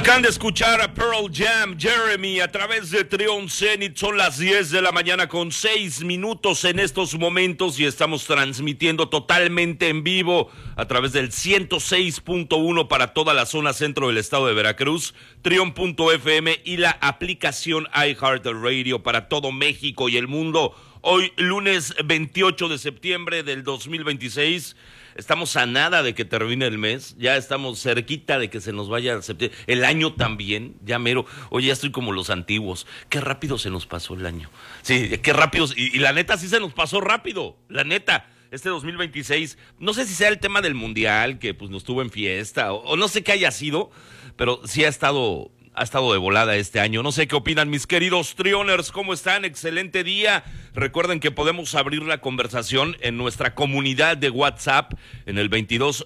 Acaban de escuchar a Pearl Jam, Jeremy, a través de Trion Zenith. Son las 10 de la mañana con 6 minutos en estos momentos y estamos transmitiendo totalmente en vivo a través del 106.1 para toda la zona centro del estado de Veracruz, Trion.fm y la aplicación iHeartRadio para todo México y el mundo. Hoy, lunes 28 de septiembre del 2026, estamos a nada de que termine el mes, ya estamos cerquita de que se nos vaya septiembre, el año también, ya mero. Oye, ya estoy como los antiguos, qué rápido se nos pasó el año. Sí, qué rápido, y la neta sí se nos pasó rápido, la neta. Este 2026, no sé si sea el tema del mundial, que pues nos tuvo en fiesta, o no sé qué haya sido, pero sí ha estado de volada este año. No sé qué opinan mis queridos Trioners, ¿cómo están? Excelente día. Recuerden que podemos abrir la conversación en nuestra comunidad de WhatsApp en el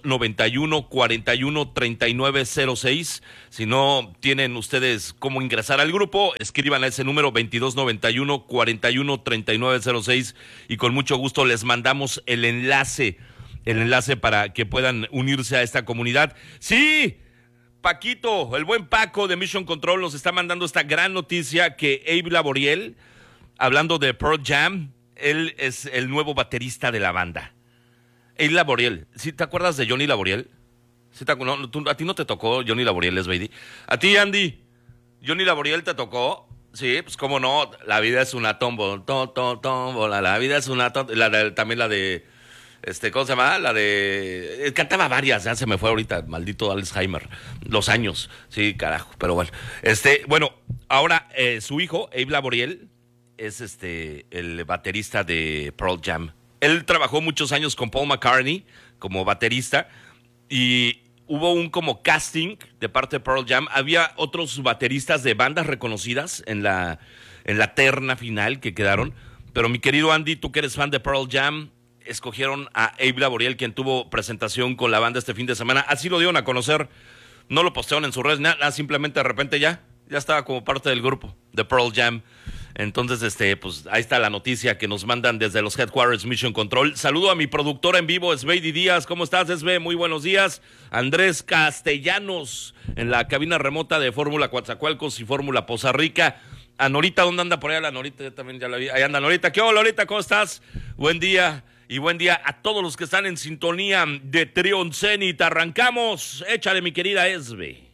2291-413906. Si no tienen ustedes cómo ingresar al grupo, escriban a ese número 2291-413906 y con mucho gusto les mandamos el enlace para que puedan unirse a esta comunidad. ¡Sí! Paquito, el buen Paco de Mission Control nos está mandando esta gran noticia que Abe Laboriel, hablando de Pearl Jam, él es el nuevo baterista de la banda. Abe Laboriel, ¿sí te acuerdas de Johnny Laboriel? ¿Sí a ti no te tocó Johnny Laboriel, Lesbaidi? A ti, Andy, ¿Johnny Laboriel te tocó? Sí, pues cómo no, la vida es una tómbola, la vida es una tómbola, también la de... ¿cómo se llama? La de... Cantaba varias, ya se me fue ahorita, maldito Alzheimer. Los años, sí, carajo, pero bueno. Bueno, ahora su hijo, Abe Laboriel, es el baterista de Pearl Jam. Él trabajó muchos años con Paul McCartney como baterista y hubo un como casting de parte de Pearl Jam. Había otros bateristas de bandas reconocidas en la terna final que quedaron. Pero mi querido Andy, tú que eres fan de Pearl Jam, escogieron a Abe Laboriel, quien tuvo presentación con la banda este fin de semana. Así lo dieron a conocer. No lo postearon en sus redes, nada, simplemente de repente ya estaba como parte del grupo de Pearl Jam. Entonces, pues ahí está la noticia que nos mandan desde los Headquarters Mission Control. Saludo a mi productora en vivo, Esbeidi Díaz. ¿Cómo estás, Esbe? Muy buenos días. Andrés Castellanos, en la cabina remota de Fórmula Coatzacoalcos y Fórmula Poza Rica. A Norita, ¿dónde anda por allá la Norita? Yo también ya la vi. Ahí anda Norita. ¿Qué hola, Norita? ¿Cómo estás? Buen día. Y buen día a todos los que están en sintonía de Trion Zenith. Arrancamos. Échale, mi querida Esbe.